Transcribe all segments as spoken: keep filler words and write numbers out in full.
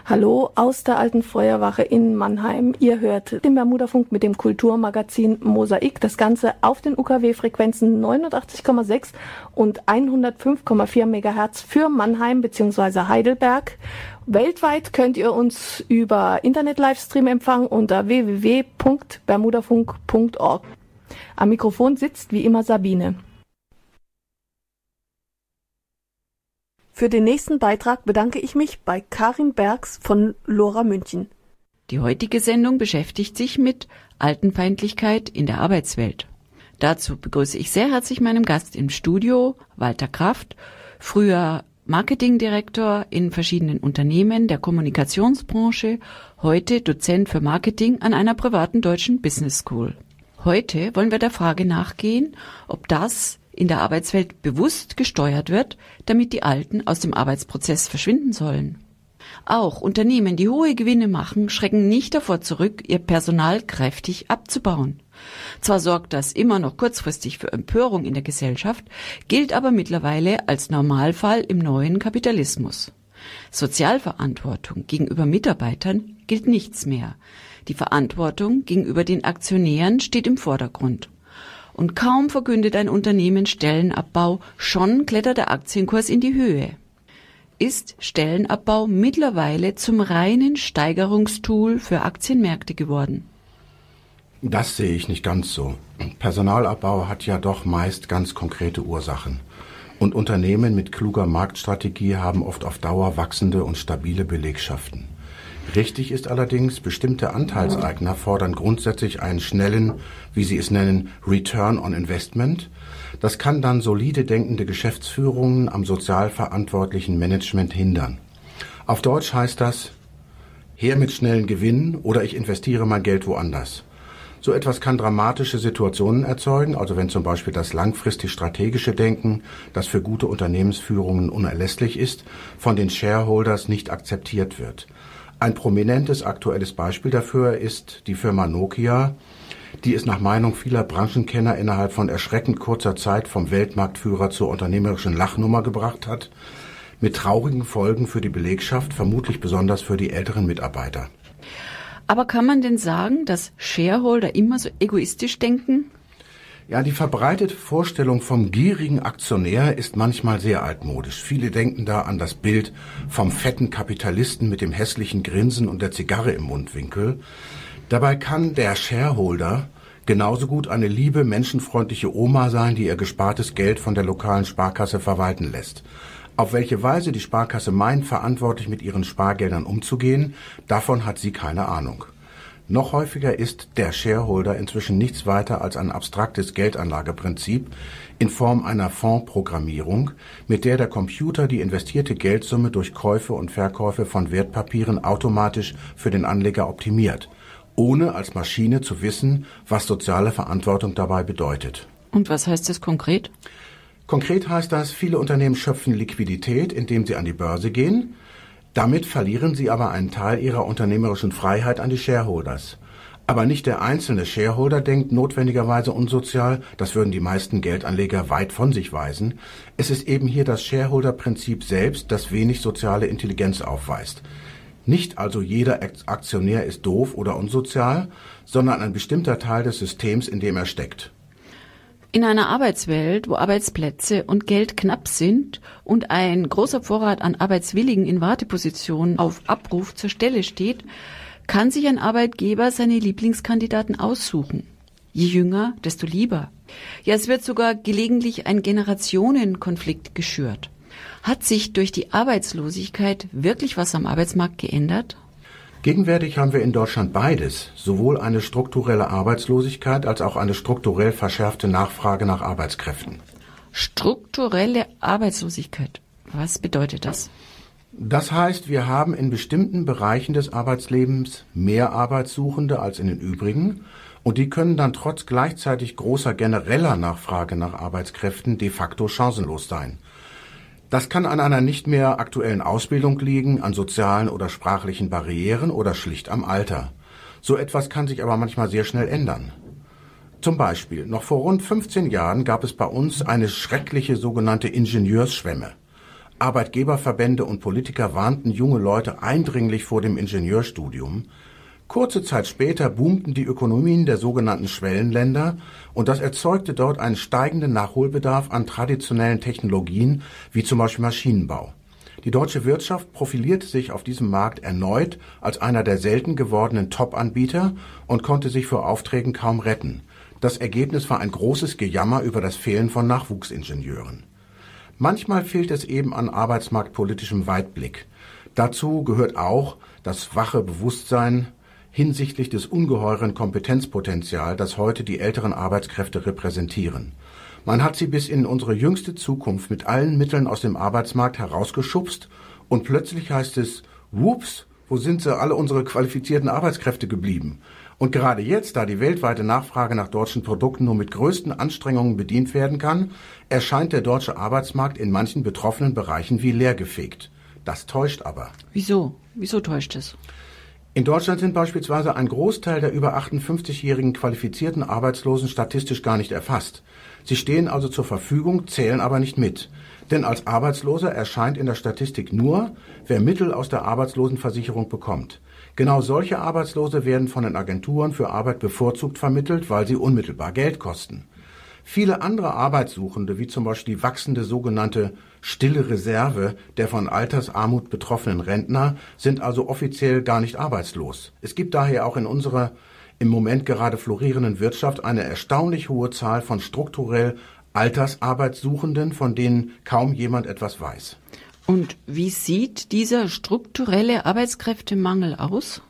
Hallo aus der alten Feuerwache in Mannheim. Ihr hört den Bermudafunk mit dem Kulturmagazin Mosaik. Das Ganze auf den U K W-Frequenzen neunundachtzig Komma sechs und hundertfünf Komma vier Megahertz für Mannheim bzw. Heidelberg. Weltweit könnt ihr uns über Internet-Livestream empfangen unter w w w punkt bermudafunk punkt org. Am Mikrofon sitzt wie immer Sabine. Für den nächsten Beitrag bedanke ich mich bei Karin Bergs von Lora München. Die heutige Sendung beschäftigt sich mit Altenfeindlichkeit in der Arbeitswelt. Dazu begrüße ich sehr herzlich meinen Gast im Studio, Walter Kraft, früher Marketingdirektor in verschiedenen Unternehmen der Kommunikationsbranche, heute Dozent für Marketing an einer privaten deutschen Business School. Heute wollen wir der Frage nachgehen, ob das in der Arbeitswelt bewusst gesteuert wird, damit die Alten aus dem Arbeitsprozess verschwinden sollen. Auch Unternehmen, die hohe Gewinne machen, schrecken nicht davor zurück, ihr Personal kräftig abzubauen. Zwar sorgt das immer noch kurzfristig für Empörung in der Gesellschaft, gilt aber mittlerweile als Normalfall im neuen Kapitalismus. Sozialverantwortung gegenüber Mitarbeitern gilt nichts mehr. Die Verantwortung gegenüber den Aktionären steht im Vordergrund. Und kaum verkündet ein Unternehmen Stellenabbau, schon klettert der Aktienkurs in die Höhe. Ist Stellenabbau mittlerweile zum reinen Steigerungstool für Aktienmärkte geworden? Das sehe ich nicht ganz so. Personalabbau hat ja doch meist ganz konkrete Ursachen. Und Unternehmen mit kluger Marktstrategie haben oft auf Dauer wachsende und stabile Belegschaften. Richtig ist allerdings, bestimmte Anteilseigner fordern grundsätzlich einen schnellen, wie sie es nennen, Return on Investment. Das kann dann solide denkende Geschäftsführungen am sozial verantwortlichen Management hindern. Auf Deutsch heißt das, her mit schnellen Gewinnen oder ich investiere mein Geld woanders. So etwas kann dramatische Situationen erzeugen, also wenn zum Beispiel das langfristig strategische Denken, das für gute Unternehmensführungen unerlässlich ist, von den Shareholders nicht akzeptiert wird. Ein prominentes aktuelles Beispiel dafür ist die Firma Nokia, die es nach Meinung vieler Branchenkenner innerhalb von erschreckend kurzer Zeit vom Weltmarktführer zur unternehmerischen Lachnummer gebracht hat, mit traurigen Folgen für die Belegschaft, vermutlich besonders für die älteren Mitarbeiter. Aber kann man denn sagen, dass Shareholder immer so egoistisch denken? Ja, die verbreitete Vorstellung vom gierigen Aktionär ist manchmal sehr altmodisch. Viele denken da an das Bild vom fetten Kapitalisten mit dem hässlichen Grinsen und der Zigarre im Mundwinkel. Dabei kann der Shareholder genauso gut eine liebe, menschenfreundliche Oma sein, die ihr gespartes Geld von der lokalen Sparkasse verwalten lässt. Auf welche Weise die Sparkasse meint, verantwortlich mit ihren Spargeldern umzugehen, davon hat sie keine Ahnung. Noch häufiger ist der Shareholder inzwischen nichts weiter als ein abstraktes Geldanlageprinzip in Form einer Fondsprogrammierung, mit der der Computer die investierte Geldsumme durch Käufe und Verkäufe von Wertpapieren automatisch für den Anleger optimiert, ohne als Maschine zu wissen, was soziale Verantwortung dabei bedeutet. Und was heißt das konkret? Konkret heißt das, viele Unternehmen schöpfen Liquidität, indem sie an die Börse gehen. Damit verlieren sie aber einen Teil ihrer unternehmerischen Freiheit an die Shareholders. Aber nicht der einzelne Shareholder denkt notwendigerweise unsozial, das würden die meisten Geldanleger weit von sich weisen. Es ist eben hier das Shareholder-Prinzip selbst, das wenig soziale Intelligenz aufweist. Nicht also jeder Aktionär ist doof oder unsozial, sondern ein bestimmter Teil des Systems, in dem er steckt. In einer Arbeitswelt, wo Arbeitsplätze und Geld knapp sind und ein großer Vorrat an Arbeitswilligen in Wartepositionen auf Abruf zur Stelle steht, kann sich ein Arbeitgeber seine Lieblingskandidaten aussuchen. Je jünger, desto lieber. Ja, es wird sogar gelegentlich ein Generationenkonflikt geschürt. Hat sich durch die Arbeitslosigkeit wirklich was am Arbeitsmarkt geändert? Gegenwärtig haben wir in Deutschland beides, sowohl eine strukturelle Arbeitslosigkeit als auch eine strukturell verschärfte Nachfrage nach Arbeitskräften. Strukturelle Arbeitslosigkeit, was bedeutet das? Das heißt, wir haben in bestimmten Bereichen des Arbeitslebens mehr Arbeitssuchende als in den übrigen und die können dann trotz gleichzeitig großer genereller Nachfrage nach Arbeitskräften de facto chancenlos sein. Das kann an einer nicht mehr aktuellen Ausbildung liegen, an sozialen oder sprachlichen Barrieren oder schlicht am Alter. So etwas kann sich aber manchmal sehr schnell ändern. Zum Beispiel, noch vor rund fünfzehn Jahren gab es bei uns eine schreckliche sogenannte Ingenieursschwemme. Arbeitgeberverbände und Politiker warnten junge Leute eindringlich vor dem Ingenieurstudium. Kurze Zeit später boomten die Ökonomien der sogenannten Schwellenländer und das erzeugte dort einen steigenden Nachholbedarf an traditionellen Technologien, wie zum Beispiel Maschinenbau. Die deutsche Wirtschaft profilierte sich auf diesem Markt erneut als einer der selten gewordenen Top-Anbieter und konnte sich vor Aufträgen kaum retten. Das Ergebnis war ein großes Gejammer über das Fehlen von Nachwuchsingenieuren. Manchmal fehlt es eben an arbeitsmarktpolitischem Weitblick. Dazu gehört auch das wache Bewusstsein hinsichtlich des ungeheuren Kompetenzpotenzial, das heute die älteren Arbeitskräfte repräsentieren. Man hat sie bis in unsere jüngste Zukunft mit allen Mitteln aus dem Arbeitsmarkt herausgeschubst und plötzlich heißt es, whoops, wo sind sie alle unsere qualifizierten Arbeitskräfte geblieben? Und gerade jetzt, da die weltweite Nachfrage nach deutschen Produkten nur mit größten Anstrengungen bedient werden kann, erscheint der deutsche Arbeitsmarkt in manchen betroffenen Bereichen wie leergefegt. Das täuscht aber. Wieso? Wieso täuscht es? In Deutschland sind beispielsweise ein Großteil der über achtundfünfzigjährigen qualifizierten Arbeitslosen statistisch gar nicht erfasst. Sie stehen also zur Verfügung, zählen aber nicht mit. Denn als Arbeitsloser erscheint in der Statistik nur, wer Mittel aus der Arbeitslosenversicherung bekommt. Genau solche Arbeitslose werden von den Agenturen für Arbeit bevorzugt vermittelt, weil sie unmittelbar Geld kosten. Viele andere Arbeitssuchende, wie zum Beispiel die wachsende sogenannte stille Reserve der von Altersarmut betroffenen Rentner, sind also offiziell gar nicht arbeitslos. Es gibt daher auch in unserer im Moment gerade florierenden Wirtschaft eine erstaunlich hohe Zahl von strukturell Altersarbeitssuchenden, von denen kaum jemand etwas weiß. Und wie sieht dieser strukturelle Arbeitskräftemangel aus?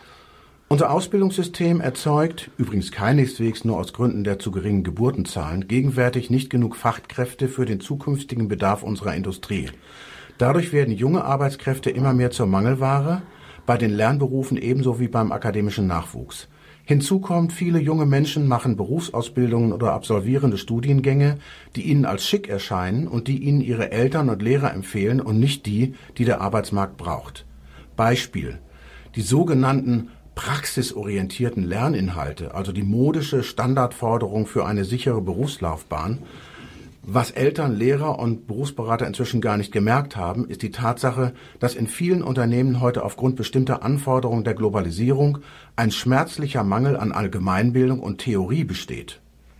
Unser Ausbildungssystem erzeugt, übrigens keineswegs nur aus Gründen der zu geringen Geburtenzahlen, gegenwärtig nicht genug Fachkräfte für den zukünftigen Bedarf unserer Industrie. Dadurch werden junge Arbeitskräfte immer mehr zur Mangelware, bei den Lernberufen ebenso wie beim akademischen Nachwuchs. Hinzu kommt, viele junge Menschen machen Berufsausbildungen oder absolvierende Studiengänge, die ihnen als schick erscheinen und die ihnen ihre Eltern und Lehrer empfehlen und nicht die, die der Arbeitsmarkt braucht. Beispiel: Die sogenannten praxisorientierten Lerninhalte, also die modische Standardforderung für eine sichere Berufslaufbahn. Was Eltern, Lehrer und Berufsberater inzwischen gar nicht gemerkt haben, ist die Tatsache, dass in vielen Unternehmen heute aufgrund bestimmter Anforderungen der Globalisierung ein schmerzlicher Mangel an Allgemeinbildung und Theorie besteht.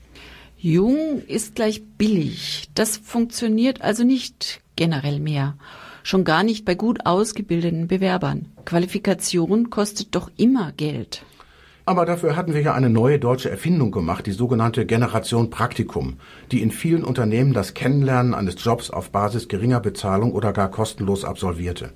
Jung ist gleich billig. Das funktioniert also nicht generell mehr. Schon gar nicht bei gut ausgebildeten Bewerbern. Qualifikation kostet doch immer Geld. Aber dafür hatten wir ja eine neue deutsche Erfindung gemacht, die sogenannte Generation Praktikum, die in vielen Unternehmen das Kennenlernen eines Jobs auf Basis geringer Bezahlung oder gar kostenlos absolvierte.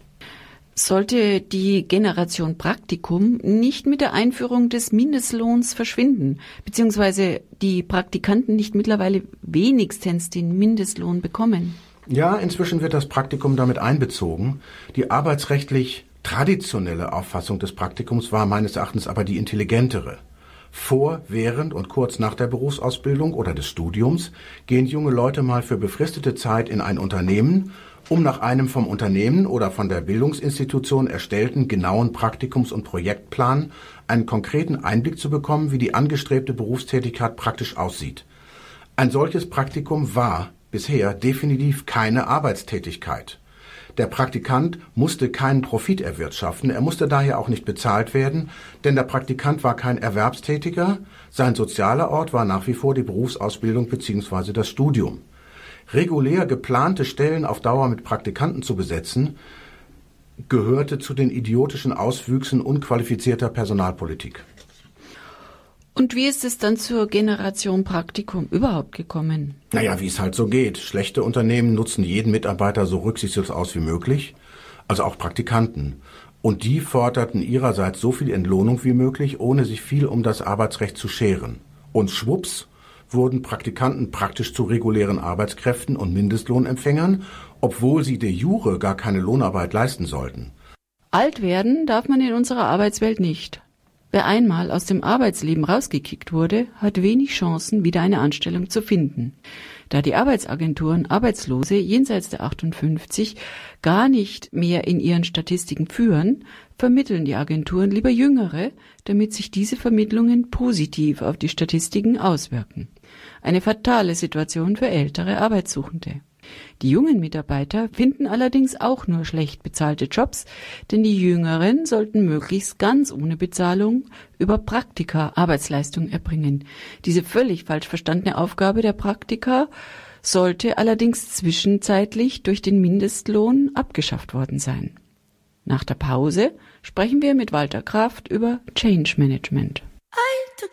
Sollte die Generation Praktikum nicht mit der Einführung des Mindestlohns verschwinden, beziehungsweise die Praktikanten nicht mittlerweile wenigstens den Mindestlohn bekommen? Ja, inzwischen wird das Praktikum damit einbezogen. Die arbeitsrechtlich traditionelle Auffassung des Praktikums war meines Erachtens aber die intelligentere. Vor, während und kurz nach der Berufsausbildung oder des Studiums gehen junge Leute mal für befristete Zeit in ein Unternehmen, um nach einem vom Unternehmen oder von der Bildungsinstitution erstellten genauen Praktikums- und Projektplan einen konkreten Einblick zu bekommen, wie die angestrebte Berufstätigkeit praktisch aussieht. Ein solches Praktikum war bisher definitiv keine Arbeitstätigkeit. Der Praktikant musste keinen Profit erwirtschaften, er musste daher auch nicht bezahlt werden, denn der Praktikant war kein Erwerbstätiger, sein sozialer Ort war nach wie vor die Berufsausbildung bzw. das Studium. Regulär geplante Stellen auf Dauer mit Praktikanten zu besetzen, gehörte zu den idiotischen Auswüchsen unqualifizierter Personalpolitik. Und wie ist es dann zur Generation Praktikum überhaupt gekommen? Naja, wie es halt so geht. Schlechte Unternehmen nutzen jeden Mitarbeiter so rücksichtslos aus wie möglich, also auch Praktikanten. Und die forderten ihrerseits so viel Entlohnung wie möglich, ohne sich viel um das Arbeitsrecht zu scheren. Und schwupps wurden Praktikanten praktisch zu regulären Arbeitskräften und Mindestlohnempfängern, obwohl sie de jure gar keine Lohnarbeit leisten sollten. Alt werden darf man in unserer Arbeitswelt nicht. Wer einmal aus dem Arbeitsleben rausgekickt wurde, hat wenig Chancen, wieder eine Anstellung zu finden. Da die Arbeitsagenturen Arbeitslose jenseits der achtundfünfzig gar nicht mehr in ihren Statistiken führen, vermitteln die Agenturen lieber Jüngere, damit sich diese Vermittlungen positiv auf die Statistiken auswirken. Eine fatale Situation für ältere Arbeitssuchende. Die jungen Mitarbeiter finden allerdings auch nur schlecht bezahlte Jobs, denn die Jüngeren sollten möglichst ganz ohne Bezahlung über Praktika Arbeitsleistung erbringen. Diese völlig falsch verstandene Aufgabe der Praktika sollte allerdings zwischenzeitlich durch den Mindestlohn abgeschafft worden sein. Nach der Pause sprechen wir mit Walter Kraft über Change Management. I